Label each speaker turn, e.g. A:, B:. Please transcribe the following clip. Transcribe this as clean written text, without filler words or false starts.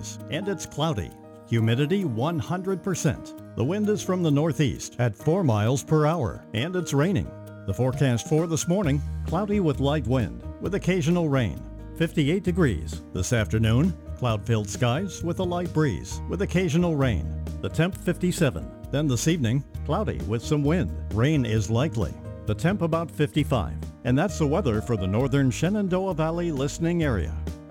A: degrees, and it's cloudy. Humidity 100%. The wind is from the northeast at 4 miles per hour, and it's raining. The forecast for this morning, cloudy with light wind, with occasional rain. 58 degrees. This afternoon, cloud-filled skies with a light breeze, with occasional rain. The temp 57. Then this evening, cloudy with some wind. Rain is likely. The temp about 55. And that's the weather for the northern Shenandoah Valley listening area.